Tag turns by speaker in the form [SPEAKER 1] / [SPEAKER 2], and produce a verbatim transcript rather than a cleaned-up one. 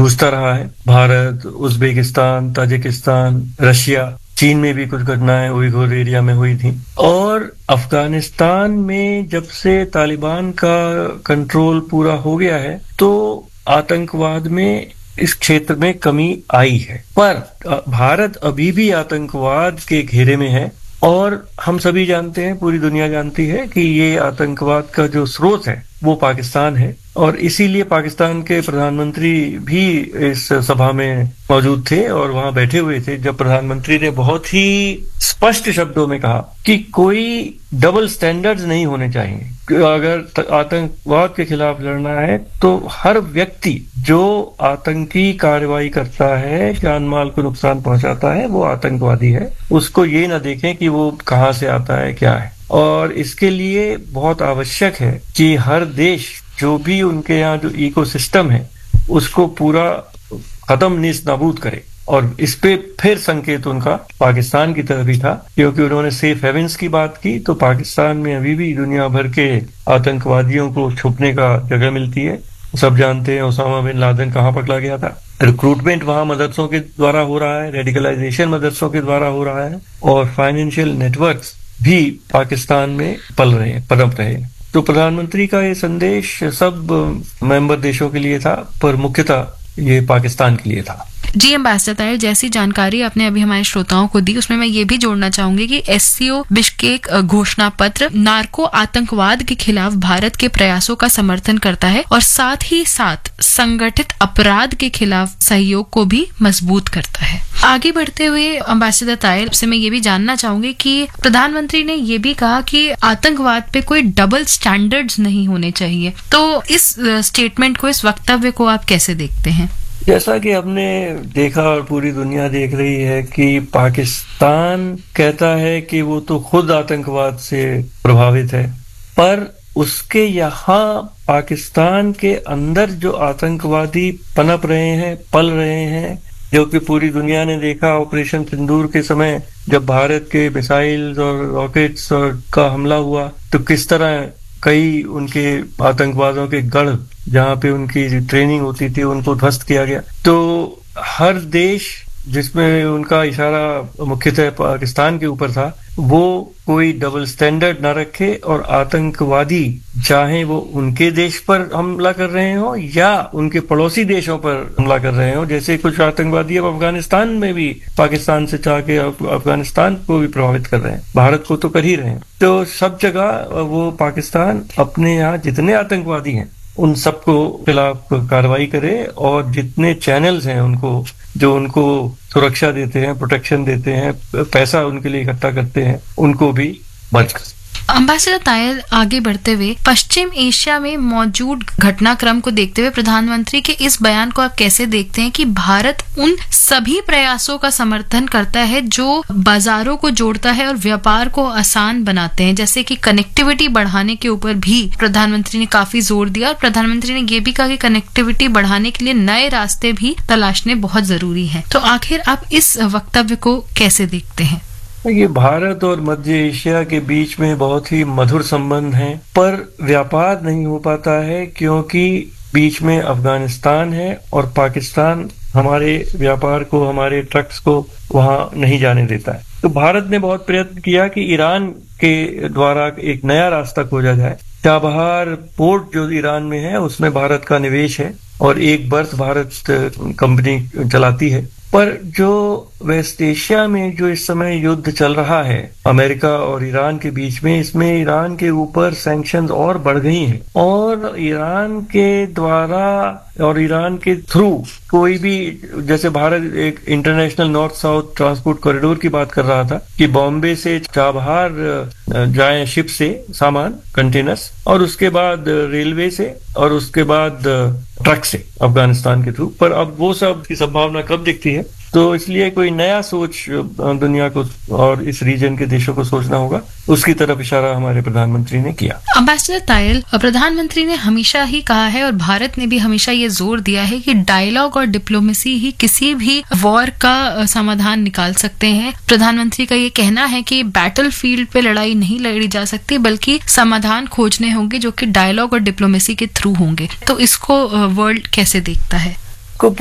[SPEAKER 1] जूझता रहा है। Bharat, Uzbekistan, Tajikistan, Russia, चीन में भी कुछ घटनाएं उइघुर एरिया में हुई थी। और अफगानिस्तान में जब से तालिबान का कंट्रोल पूरा हो गया है तो आतंकवाद में इस क्षेत्र में कमी आई है। पर भारत अभी भी आतंकवाद के घेरे में है और हम सभी जानते हैं, पूरी दुनिया जानती है कि ये आतंकवाद का जो स्रोत है वो पाकिस्तान है। और इसीलिए पाकिस्तान के प्रधानमंत्री भी इस सभा में मौजूद थे और वहां बैठे हुए थे जब प्रधानमंत्री ने बहुत ही स्पष्ट शब्दों में कहा कि कोई डबल स्टैंडर्ड्स नहीं होने चाहिए। अगर आतंकवाद के खिलाफ लड़ना है तो हर व्यक्ति जो आतंकी कार्रवाई करता है, जान माल को नुकसान पहुंचाता है, वो आतंकवादी है। उसको ये ना देखें कि वो कहाँ से आता है, क्या है। और इसके लिए बहुत आवश्यक है कि हर देश जो भी उनके यहाँ जो इकोसिस्टम है उसको पूरा खत्म नीस नाबूद करे। और इस पे फिर संकेत उनका पाकिस्तान की तरफ ही था, क्योंकि उन्होंने सेफ हेवेंस की बात की। तो पाकिस्तान में अभी भी दुनिया भर के आतंकवादियों को छुपने का जगह मिलती है। सब जानते हैं ओसामा बिन लादेन कहाँ पकड़ा गया था। रिक्रूटमेंट वहां मदरसों के द्वारा हो रहा है, रेडिकलाइजेशन मदरसों के द्वारा हो रहा है और फाइनेंशियल नेटवर्क्स भी पाकिस्तान में पल रहे हैं, पनप रहे हैं। तो प्रधानमंत्री का ये संदेश सब मेंबर देशों के लिए था, पर मुख्यतः ये पाकिस्तान के लिए था।
[SPEAKER 2] जी एम्बेसडर ताहिर, जैसी जानकारी आपने अभी हमारे श्रोताओं को दी उसमें मैं ये भी जोड़ना चाहूंगी कि एससीओ बिश्केक घोषणा पत्र नार्को आतंकवाद के खिलाफ भारत के प्रयासों का समर्थन करता है और साथ ही साथ संगठित अपराध के खिलाफ सहयोग को भी मजबूत करता है। आगे बढ़ते हुए एम्बेसडर ताहिर से मैं ये भी जानना चाहूंगी कि प्रधानमंत्री ने ये भी कहा कि आतंकवाद पे कोई डबल स्टैंडर्ड्स नहीं होने चाहिए। तो इस स्टेटमेंट को, इस वक्तव्य को आप कैसे देखते हैं?
[SPEAKER 1] जैसा कि हमने देखा और पूरी दुनिया देख रही है कि पाकिस्तान कहता है कि वो तो खुद आतंकवाद से प्रभावित है, पर उसके यहाँ पाकिस्तान के अंदर जो आतंकवादी पनप रहे हैं, पल रहे हैं, जो कि पूरी दुनिया ने देखा ऑपरेशन सिंदूर के समय जब भारत के मिसाइल्स और रॉकेट्स और का हमला हुआ तो किस तरह कई उनके आतंकवादियों के गढ़ जहां पे उनकी ट्रेनिंग होती थी उनको ध्वस्त किया गया। तो हर देश जिसमें उनका इशारा मुख्यतः पाकिस्तान के ऊपर था, वो कोई डबल स्टैंडर्ड ना रखे और आतंकवादी चाहे वो उनके देश पर हमला कर रहे हो या उनके पड़ोसी देशों पर हमला कर रहे हो, जैसे कुछ आतंकवादी अब अफगानिस्तान में भी पाकिस्तान से चाह के अफगानिस्तान को भी प्रभावित कर रहे हैं, भारत को तो कर ही रहे हैं। तो सब जगह वो पाकिस्तान अपने यहाँ जितने आतंकवादी हैं उन सबको खिलाफ कार्रवाई करे और जितने चैनल्स हैं उनको जो उनको सुरक्षा देते हैं, प्रोटेक्शन देते हैं, पैसा उनके लिए इकट्ठा करते हैं, उनको भी बंद कर।
[SPEAKER 2] एम्बेसडर ताहिर, आगे बढ़ते हुए पश्चिम एशिया में मौजूद घटनाक्रम को देखते हुए प्रधानमंत्री के इस बयान को आप कैसे देखते हैं कि भारत उन सभी प्रयासों का समर्थन करता है जो बाजारों को जोड़ता है और व्यापार को आसान बनाते हैं, जैसे कि कनेक्टिविटी बढ़ाने के ऊपर भी प्रधानमंत्री ने काफी जोर दिया और प्रधानमंत्री ने ये भी कहा कि कनेक्टिविटी बढ़ाने के लिए नए रास्ते भी तलाशने बहुत जरूरी है। तो आखिर आप इस वक्तव्य को कैसे देखते हैं?
[SPEAKER 1] ये भारत और मध्य एशिया के बीच में बहुत ही मधुर संबंध हैं, पर व्यापार नहीं हो पाता है क्योंकि बीच में अफगानिस्तान है और पाकिस्तान हमारे व्यापार को, हमारे ट्रक्स को वहां नहीं जाने देता है। तो भारत ने बहुत प्रयत्न किया कि ईरान के द्वारा एक नया रास्ता खोजा जाए। चाबहार पोर्ट जो ईरान में है उसमें भारत का निवेश है और एक बर्थ भारत कंपनी चलाती है। पर जो वेस्ट एशिया में जो इस समय युद्ध चल रहा है अमेरिका और ईरान के बीच में, इसमें ईरान के ऊपर सैंक्शंस और बढ़ गई हैं और ईरान के द्वारा और ईरान के थ्रू कोई भी, जैसे भारत एक international north south transport corridor की बात कर रहा था कि बॉम्बे से चाबहार जाए शिप से सामान, कंटेनर्स, और उसके बाद रेलवे से और उसके बाद ट्रक से अफगानिस्तान के थ्रू, पर अब वो सब की संभावना कब दिखती है। तो इसलिए कोई नया सोच दुनिया को और इस रीजन के देशों को सोचना होगा, उसकी तरफ इशारा हमारे प्रधानमंत्री ने किया।
[SPEAKER 2] एम्बेसडर ताहिर, प्रधानमंत्री ने हमेशा ही कहा है और भारत ने भी हमेशा ये जोर दिया है कि डायलॉग और डिप्लोमेसी ही किसी भी वॉर का समाधान निकाल सकते हैं। प्रधानमंत्री का ये कहना है कि बैटल फील्ड पे लड़ाई नहीं लड़ी जा सकती बल्कि समाधान खोजने होंगे जो कि डायलॉग और डिप्लोमेसी के थ्रू होंगे। तो इसको वर्ल्ड कैसे देखता है?